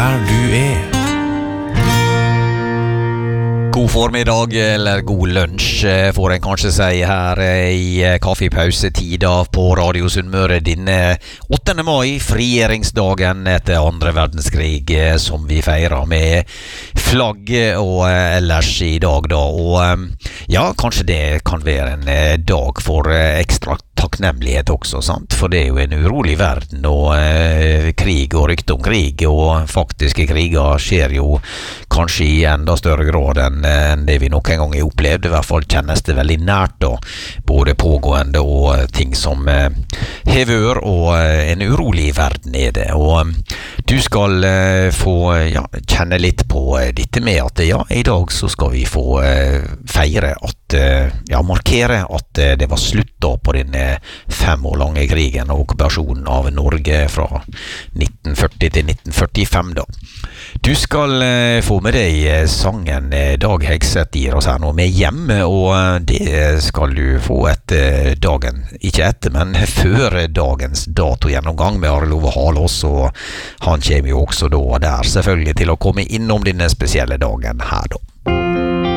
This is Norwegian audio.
der du er. God formiddag, eller god lunsj, får en kanskje si her i kaffepausetida på Radio Sunnmøre denne 8. mai, frigjøringsdagen etter andre verdenskrig, som vi feirer med flagg og ellers i dag da. Og ja, kanskje det kan være en dag for ekstra takknemlighet også, sant? For det er jo en urolig verden, og krig og rykte om krig, og faktiske kriger skjer jo kanskje i enda større grad enn det vi nok en gang har opplevd. I hvert fall kjennes det veldig nært da, både pågående og ting som hever, og en urolig verden er det. Og du skal få kjenne litt på dette med at i dag så skal vi få feire at markere at det var slutt da på den 5 år lange krigen og okkupasjonen av Norge fra 1940 til 1945 da. Du skal få med deg sangen Dag Hegseth gir oss her nå med hjemme, og det skal du få etter dagen, ikke etter, men før dagens datogjennomgang med Arild Ove Halås, og han kommer jo også da der selvfølgelig til å komme innom denne spesielle dagen her da.